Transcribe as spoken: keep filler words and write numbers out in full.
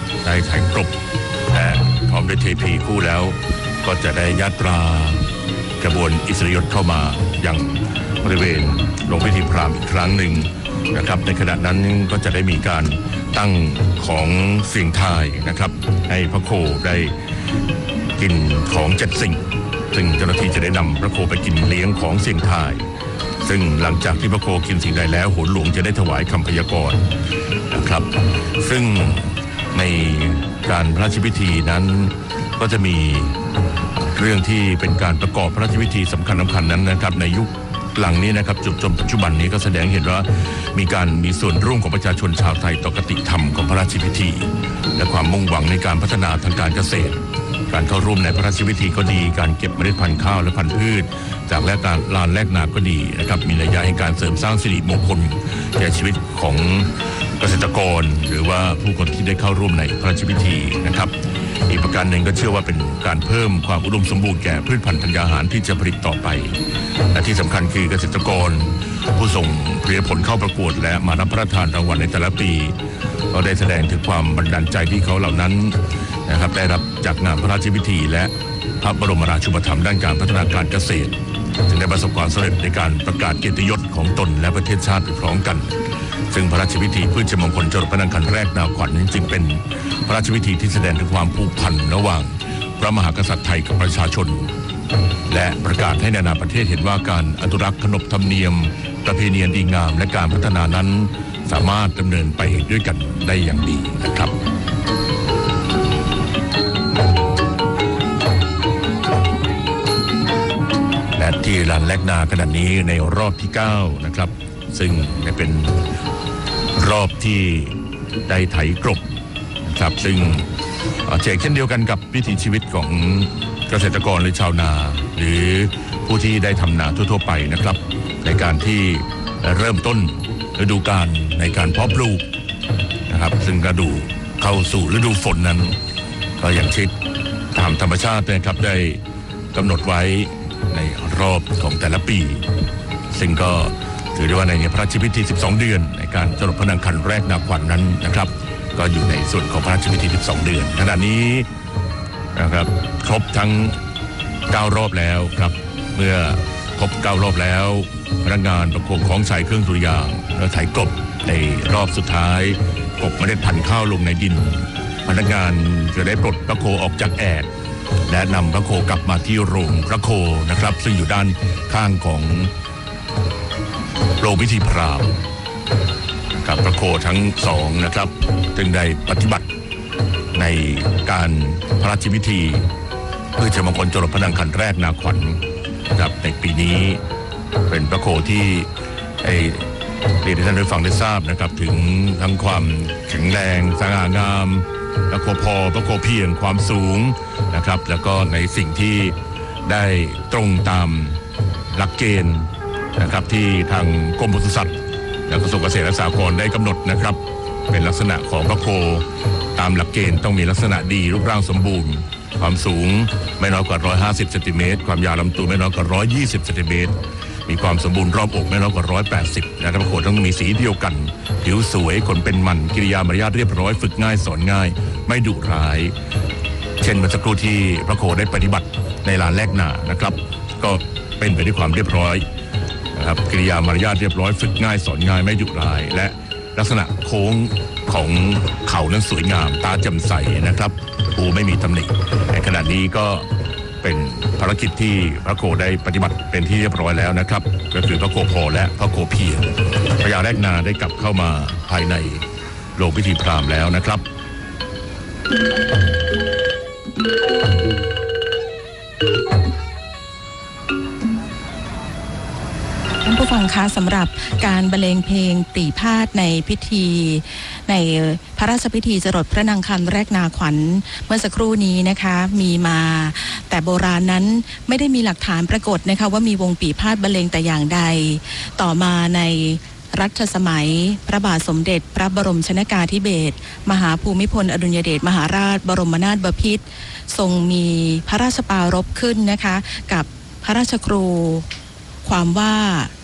ได้ถ่ายกรบและพร้อมด้วยเทพีคู่แล้วก็จะได้ญาตรากระบวนอิสริยยศเข้ามาอย่างบริเวณโรงพิธีพราหมณ์อีกครั้งหนึ่งนะครับในขณะนั้นก็จะได้มีการตั้งของเสียงทายนะครับให้พระโคได้กินของเจ็ดสิ่งซึ่งเจ้าหน้าที่จะได้นำพระโคไปกินเลี้ยงของเสียงทายซึ่งหลังจากที่พระโคกินสิ่งใดแล้วโหนหลวงจะได้ถวายคำพยากรณ์นะครับซึ่งในการพระราชพิธีนั้นก็จะมีเรื่องที่เป็นการประกอบพระราชพิธีสำคัญสำคัญนั้นนะครับในยุคหลังนี้นะครับจุดจนปัจจุบันนี้ก็แสดงเห็นว่ามีการมีส่วนร่วมของประชาชนชาวไทยต่อกติธรรมของพระราชพิธีและความมุ่งหวังในการพัฒนาทางการเกษตรการเข้าร่วมในพระราชพิธีก็ดีการเก็บเมล็ดพันธุ์ข้าวและพันธุ์พืชจากแลกการลานแลกนาก็ดีนะครับมีนัยยะในการเสริมสร้างสิริมงคลแก่ชีวิตของเกษตรกรหรือว่าผู้คนที่ได้เข้าร่วมในพระราชพิธีนะครับอีกประการหนึ่งก็เชื่อว่าเป็นการเพิ่มความอุดมสมบูรณ์แก่พืชพันธุ์ธัญญาหารที่จะผลิตต่อไปและที่สำคัญคือเกษตรกรผู้ส่งผลิตผลเข้าประกวดและมารับพระราชทานรางวัลในแต่ละปีก็ได้แสดงถึงความบันดาลใจที่เขาเหล่านั้นนะครับได้รับจากงานพระราชพิธีและพระบรมราชูปถัมภ์ด้านการพัฒนาการเกษตรจึงได้ประสบความสำเร็จในการประกาศเกียรติยศของตนและประเทศชาติไปพร้อมกันซึ่งพระราชพิธีพืชมงคลจรดพระนางคันแรกนาขวัญจึงเป็นพระราชพิธีที่แสดงถึงความผูกพันระหว่างพระมหากษัตริย์ไทยกับประชาชนและประกาศให้นานาประเทศเห็นว่าการอนุรักษ์ขนบธรรมเนียมประเพณีดีงามและการพัฒนานั้นสามารถดำเนินไปด้วยกันได้อย่างดีนะครับและที่ลานแลกนาขณะนี้ในรอบที่เก้านะครับซึ่งเป็นรอบที่ได้ไถกรบนะครับซึ่งเช่นเช่นเดียวกันกับวิถีชีวิตของเกษตรกรหรือชาวนาหรือผู้ที่ได้ทำนาทั่วๆไปนะครับในการที่เริ่มต้นฤดูกาลในการเพาะปลูกนะครับซึ่งฤดูเข้าสู่ฤดูฝนนั้นก็อย่างที่ตามธรรมชาตินะครับได้กำหนดไว้ในรอบของแต่ละปีซึ่งก็ถือได้ว่าในพระราชพิธีสิบสองเดือนในการจรดพระนางคันแรกนาขวัญ น, นั้นนะครับก็อยู่ในส่วนของพระราชพิธีสิบสองเดือนขณะนี้นะครับครบทั้งเก้ารอบแล้วครับเมื่อครบเก้ารอบแล้วพนักงานประกบของใส่เครื่องดุริยางค์และไถกบในรอบสุดท้ายกบเมล็ดพันธุ์ข้าวลงในดินพนักงานจะได้ปลดพระโคออกจากแอกและนำพระโคกลับมาที่โรงพระโคนะครับซึ่งอยู่ด้านข้างของโรงพิธีพราหมณ์กับพระโคทั้งสองนะครับจึงได้ปฏิบัติในการพระราชพิธีเพื่อจะมงคลจรดพระนางคันแรกนาขวัญนะครับในปีนี้เป็นพระโคที่ไอ้เรียนให้ท่านได้ฟังได้ทราบนะครับถึงทั้งความแข็งแรงสง่างามพระโคพอพระโคเพียงความสูงนะครับแล้วก็ในสิ่งที่ได้ตรงตามหลักเกณฑ์นะครับที่ทางกรมปศุสัตว์และกระทรวงเกษตรและสหกรณ์ได้กำหนดนะครับเป็นลักษณะของพระโคตามหลักเกณฑ์ต้องมีลักษณะดีรูปร่างสมบูรณ์ความสูงไม่น้อยกว่าหนึ่งร้อยห้าสิบเซนติเมตรความยาวลำตัวไม่น้อยกว่าหนึ่งร้อยยี่สิบเซนติเมตรมีความสมบูรณ์รอบอกไม่น้อยกว่าหนึ่งร้อยแปดสิบนะครับพระโคต้องมีสีเดียวกันผิวสวยขนเป็นมันกิริยามารยาทเรียบร้อยฝึกง่ายสอนง่ายไม่ดุร้ายเช่นเมื่อสักครู่ที่พระโคได้ปฏิบัติในลานแลกนานะครับก็เป็นไปด้วยความเรียบร้อยนะครับกิริยามารยาทเรียบร้อยฝึกง่ายสอนง่ายไม่ดุร้ายและลักษณะโค้งของเขานั้นสวยงามตาแจ่มใสนะครับปูไม่มีตำหนิในขณะนี้ก็เป็นภารกิจที่พระโคได้ปฏิบัติเป็นที่เรียบร้อยแล้วนะครับก็คือพระโคพอและพระโคเพียรพญาแรกนาได้กลับเข้ามาภายในโรงพิธีพราหมณ์แล้วนะครับท่านผู้ฟังคะสำหรับการบรรเลงเพลงปรีพาทย์ในพิธีในพระราชพิธีจรดพระนางคันแรกนาขวัญเมื่อสักครู่นี้นะคะมีมาแต่โบราณนั้นไม่ได้มีหลักฐานปรากฏนะคะว่ามีวงปรีพาทย์บรรเลงแต่อย่างใดต่อมาในรัชสมัยพระบาทสมเด็จพระบรมชนกาธิเบศรมหาภูมิพลอดุลยเดชมหาราชบรมนาถบพิตรทรงมีพระราชปรารภขึ้นนะคะกับพระราชครูความว่า